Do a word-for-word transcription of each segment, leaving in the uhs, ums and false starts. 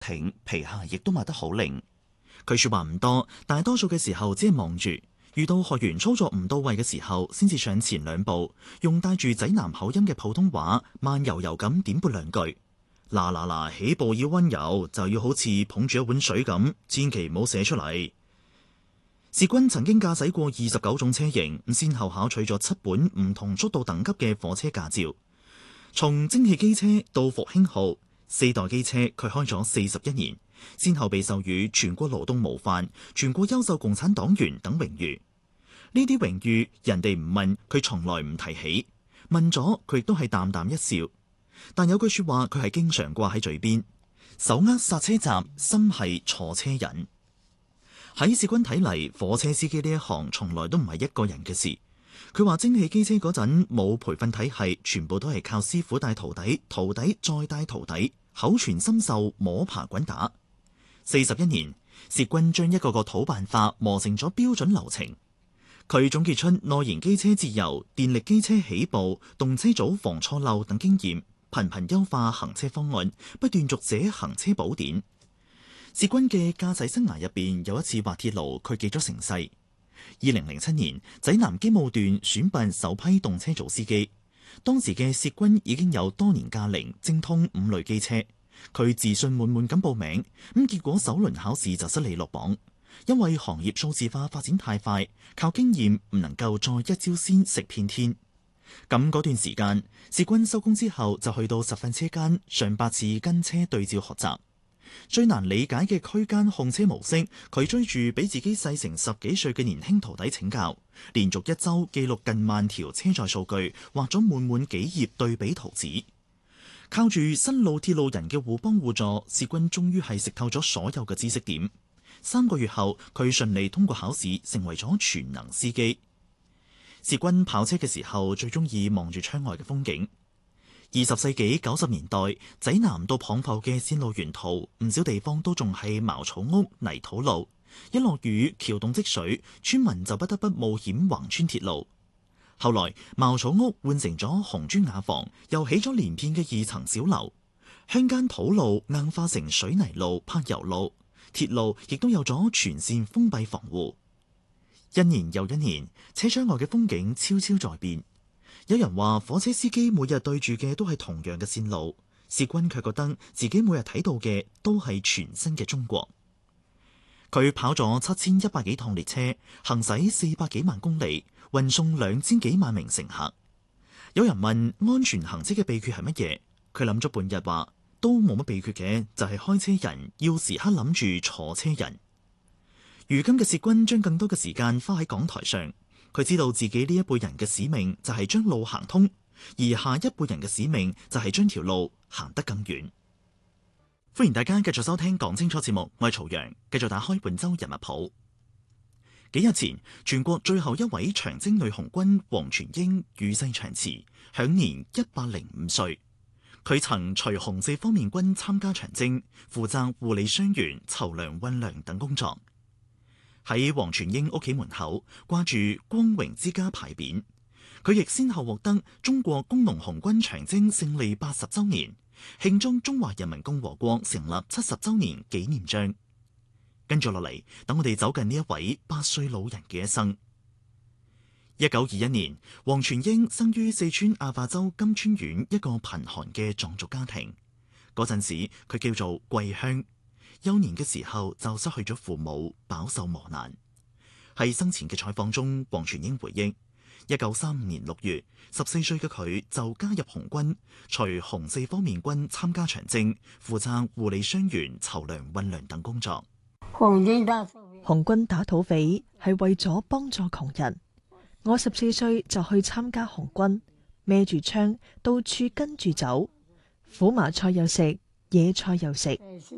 挺，皮下亦都抹得好靈。佢說話唔多，大多數嘅時候只係望住，遇到學員操作唔到位嘅時候，先至上前兩步，用帶住濟南口音嘅普通話慢悠悠咁點撥兩句。嗱嗱嗱，起步要溫柔，就要好似捧住一碗水咁，千祈唔好寫出嚟。薛軍曾經駕駛過二十九種車型，先後考取咗七本唔同速度等級嘅火車駕照。從蒸汽機車到復興號四代機車，佢開咗四十一年，先後被授予全國勞動模範、全國優秀共產黨員等榮譽。呢啲榮譽人哋唔問，佢從來唔提起；問咗，佢亦都係淡淡一笑。但有句說話，佢係經常掛喺嘴邊：手握剎車閘，心係坐車人。喺薛軍睇嚟，火車司機呢一行從來都唔係一個人嘅事。佢話蒸汽機車嗰陣冇培訓體系，全部都係靠師傅帶徒弟，徒弟再帶徒弟，口傳心授，摸爬滾打。四十一年，薛軍將一個個土辦法磨成咗標準流程。佢總結出內燃機車節油、電力機車起步、動車組防錯漏等經驗，頻頻優化行車方案，不斷續寫行車寶典。薛軍嘅駕駛生涯入邊有一次滑鐵盧，佢記咗成世。二零零七年，濟南機務段選拔首批動車組司機，當時嘅薛軍已經有多年駕齡，精通五類機車。佢自信滿滿咁報名，咁結果首輪考試就失利落榜，因為行業數字化發展太快，靠經驗唔能夠再一招鮮食遍天。咁嗰段時間，薛軍收工之後就去到十訓車間上百次跟車對照學習。最難理解嘅區間控車模式，佢追住比自己細成十幾歲嘅年輕徒弟請教，連續一周記錄近萬條車載數據，畫咗滿滿幾頁對比圖紙。靠住新路鐵路人嘅互幫互助，薛軍終於係食透咗所有嘅知識點。三個月後，佢順利通過考試，成為咗全能司機。薛軍跑車嘅時候，最中意望住窗外嘅風景。二十世紀九十年代，濟南到蚌埠嘅線路沿途，唔少地方都仲係茅草屋、泥土路。一落雨，橋洞積水，村民就不得不冒險橫穿鐵路。後來，茅草屋換成咗紅磚瓦房，又起咗連片嘅二層小樓。鄉間土路硬化成水泥路、柏油路，鐵路亦都有咗全線封閉防護。一年又一年，車窗外嘅風景悄悄在變。有人話火車司機每日對住嘅都係同樣嘅線路，薛軍卻覺得自己每日睇到嘅都係全新嘅中國。佢跑咗七千一百幾趟列車，行駛四百幾萬公里，運送兩千幾萬名乘客。有人問安全行車嘅秘訣係乜嘢，佢諗咗半日話都冇乜秘訣嘅，就係開車人要時刻諗住坐車人。如今嘅薛軍將更多嘅時間花喺講台上。佢知道自己呢一輩人嘅使命就係將路行通，而下一輩人嘅使命就係將條路行得更遠。歡迎大家繼續收聽講清楚節目，我係曹陽，繼續打開本周人物譜。幾日前，全國最後一位長征女紅軍黃全英與世長辭，享年一百零五歲。佢曾隨紅四方面軍參加長征，負責護理傷員、籌糧運糧等工作。喺黃全英屋企門口掛住光榮之家牌匾，佢亦先後獲得中國工農紅軍長征勝利八十周年、慶祝中華人民共和國成立七十周年紀念章。跟住落嚟，等我哋走近呢一位八歲老人嘅一生。一九二一年，黃全英生於四川阿壩州金川縣一個貧寒嘅藏族家庭。嗰陣時，佢叫做桂香。幼年嘅時候就失去咗父母，飽受磨難。喺生前嘅採訪中，黃全英回憶：一九三五年六月，十四歲嘅佢就加入紅軍，隨紅四方面軍參加長征，負責護理傷員、籌糧運糧等工作。 紅軍打土匪係為咗幫助窮人。我十四歲就去參加紅軍，孭住槍到處跟住走，苦麻菜又食。野菜又食，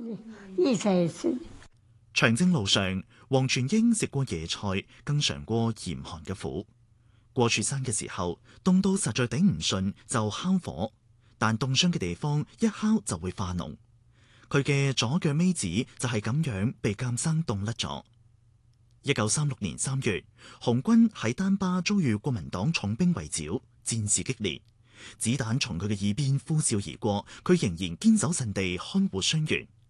長征路上，黃全英食過野菜，更嘗過嚴寒嘅苦。過雪山嘅時候，凍到實在頂唔順，就烤火，但凍傷嘅地方一烤就會化膿。佢嘅左腳尾指就係咁樣被監生凍甩咗。一九三六年三月，紅軍喺丹巴遭遇國民黨重兵圍剿，戰事激烈。子彈從佢嘅耳邊呼嘯而過，佢仍然堅守陣地看護傷員。